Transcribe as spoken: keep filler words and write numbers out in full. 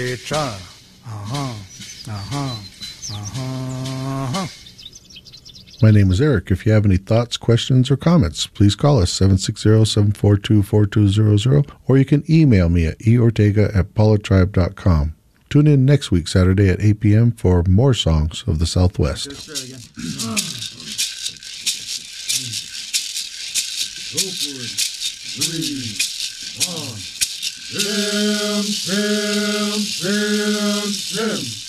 Try. Uh-huh. Uh-huh. Uh-huh. My name is Eric. If you have any thoughts, questions, or comments, please call us seven six zero, seven four two, four two zero zero, or you can email me at eortega at paulatribe dot com. Tune in next week, Saturday at eight p.m. for more songs of the Southwest. Go for it. Three, one. Tim, Tim, Tim, Tim.